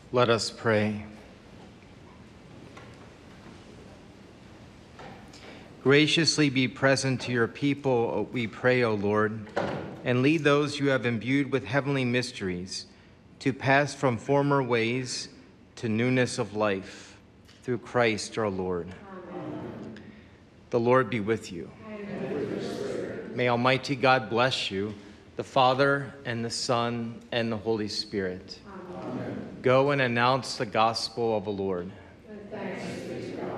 Let us pray. Graciously be present to your people, we pray, O Lord, and lead those you have imbued with heavenly mysteries to pass from former ways to newness of life, through Christ our Lord. Amen. The Lord be with you. And with your spirit. May Almighty God bless you, the Father, and the Son, and the Holy Spirit. Amen. Go and announce the gospel of the Lord.